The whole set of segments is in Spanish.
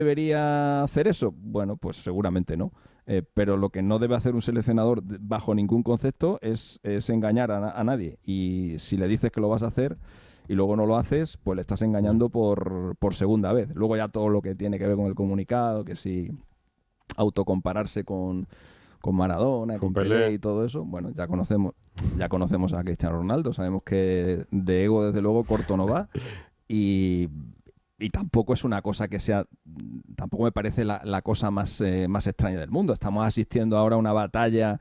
debería hacer eso? Bueno, pues seguramente no. Pero lo que no debe hacer un seleccionador bajo ningún concepto es engañar a nadie. Y si le dices que lo vas a hacer y luego no lo haces, pues le estás engañando por segunda vez. Luego ya todo lo que tiene que ver con el comunicado, que si autocompararse con Maradona, Con con Pelé Pelé. y todo eso, bueno, ya conocemos a Cristiano Ronaldo, sabemos que de ego desde luego corto no va y, y tampoco es una cosa que sea, tampoco me parece la cosa más extraña del mundo. Estamos asistiendo ahora a una batalla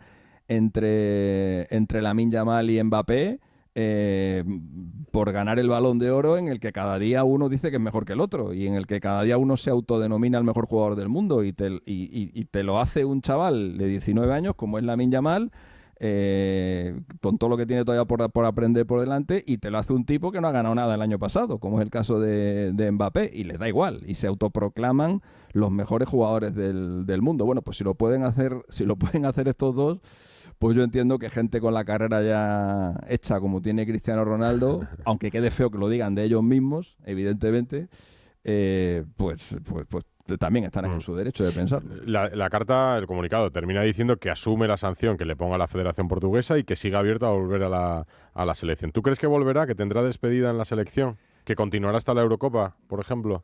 entre Lamine Yamal y Mbappé, eh, por ganar el Balón de Oro, en el que cada día uno dice que es mejor que el otro y en el que cada día uno se autodenomina el mejor jugador del mundo y te lo hace un chaval de 19 años como es Lamine Yamal, con todo lo que tiene todavía por aprender por delante, y te lo hace un tipo que no ha ganado nada el año pasado, como es el caso de Mbappé, y les da igual, y se autoproclaman los mejores jugadores del mundo. Bueno, pues si lo pueden hacer estos dos, pues yo entiendo que gente con la carrera ya hecha como tiene Cristiano Ronaldo, aunque quede feo que lo digan de ellos mismos, evidentemente, pues también estarán en Mm. su derecho de pensarlo. La carta, el comunicado, termina diciendo que asume la sanción que le ponga la Federación Portuguesa y que siga abierto a volver a la selección. ¿Tú crees que volverá, que tendrá despedida en la selección? ¿Que continuará hasta la Eurocopa, por ejemplo?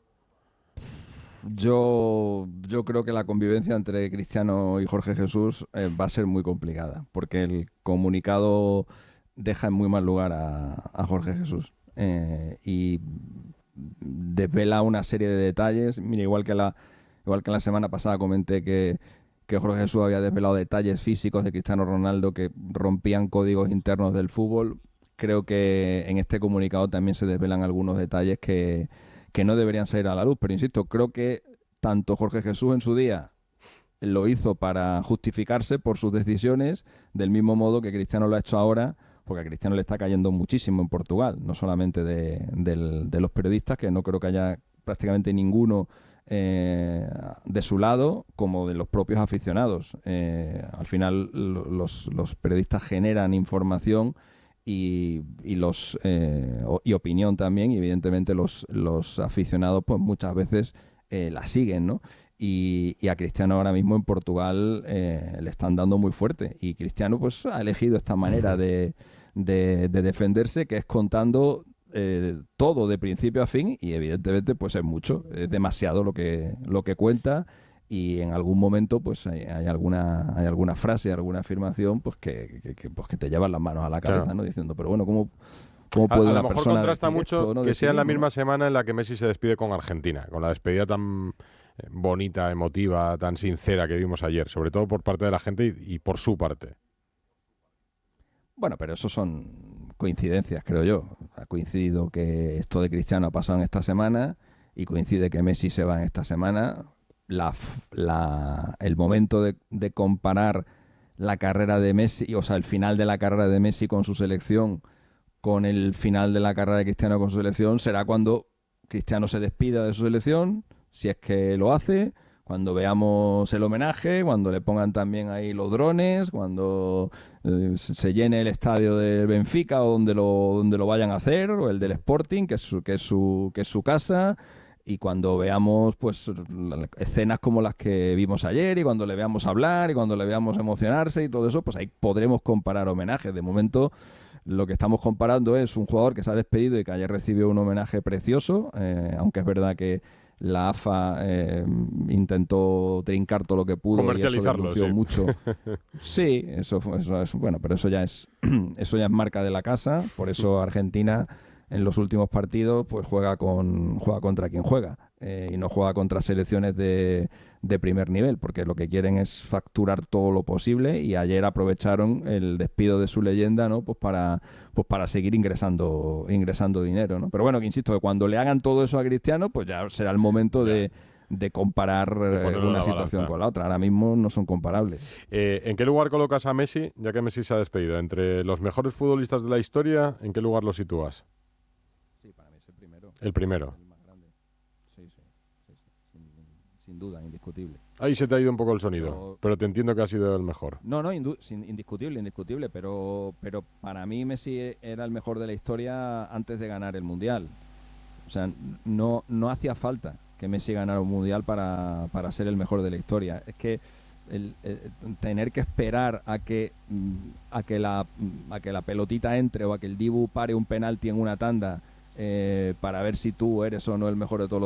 Yo creo que la convivencia entre Cristiano y Jorge Jesús va a ser muy complicada, porque el comunicado deja en muy mal lugar a Jorge Jesús, y desvela una serie de detalles. Mira, igual que la semana pasada comenté que Jorge Jesús había desvelado detalles físicos de Cristiano Ronaldo que rompían códigos internos del fútbol. Creo que en este comunicado también se desvelan algunos detalles que no deberían salir a la luz. Pero insisto, creo que tanto Jorge Jesús en su día lo hizo para justificarse por sus decisiones, del mismo modo que Cristiano lo ha hecho ahora, porque a Cristiano le está cayendo muchísimo en Portugal, no solamente de los periodistas, que no creo que haya prácticamente ninguno de su lado, como de los propios aficionados. Al final los periodistas generan información y opinión también, y evidentemente los aficionados pues muchas veces la siguen, ¿no? Y a Cristiano ahora mismo en Portugal le están dando muy fuerte, y Cristiano pues ha elegido esta manera de defenderse, que es contando todo de principio a fin, y evidentemente pues es mucho, es demasiado lo que cuenta, y en algún momento pues hay alguna frase, alguna afirmación pues que te llevan las manos a la Claro. cabeza, ¿no? Diciendo, pero bueno, ¿cómo puede A lo una mejor persona contrasta decir mucho esto, ¿no? que De sí sea en la mismo, misma ¿no? semana en la que Messi se despide con Argentina, con la despedida tan bonita, emotiva, tan sincera que vimos ayer, sobre todo por parte de la gente y por su parte. Bueno, pero eso son coincidencias, creo yo. Ha coincidido que esto de Cristiano ha pasado en esta semana, y coincide que Messi se va en esta semana. El momento de comparar la carrera de Messi, o sea, el final de la carrera de Messi con su selección, con el final de la carrera de Cristiano con su selección, será cuando Cristiano se despida de su selección, si es que lo hace, cuando veamos el homenaje, cuando le pongan también ahí los drones, cuando se llene el estadio del Benfica, o donde lo vayan a hacer, o el del Sporting, que es su casa, y cuando veamos pues escenas como las que vimos ayer, y cuando le veamos hablar, y cuando le veamos emocionarse y todo eso, pues ahí podremos comparar homenajes. De momento lo que estamos comparando es un jugador que se ha despedido y que ayer recibió un homenaje precioso, aunque es verdad que la AFA intentó trincar todo lo que pudo, y eso Comercializarlo, deslució sí. mucho. Sí, bueno, pero eso ya es eso ya es marca de la casa. Por eso Argentina en los últimos partidos pues juega contra quien juega, y no juega contra selecciones de primer nivel, porque lo que quieren es facturar todo lo posible, y ayer aprovecharon el despido de su leyenda, ¿no? Pues para seguir ingresando dinero, ¿no? Pero bueno, que insisto, que cuando le hagan todo eso a Cristiano, pues ya será el momento Ya, de comparar de ponerlo en una la situación balanza. con la otra. Ahora mismo no son comparables. ¿En qué lugar colocas a Messi, ya que Messi se ha despedido? ¿Entre los mejores futbolistas de la historia? ¿En qué lugar lo sitúas? Sí, para mí es el primero. El primero. El más grande. Sí, sí, sí, sí. Sin duda, indiscutible. Ahí se te ha ido un poco el sonido, Pero pero te entiendo que ha sido el mejor. no, no, indiscutible, pero para mí Messi era el mejor de la historia antes de ganar el Mundial. O sea, no hacía falta que Messi ganara un mundial para ser el mejor de la historia. Es que tener que esperar a que la pelotita entre o a que el Dibu pare un penalti en una tanda para ver si tú eres o no el mejor de todos los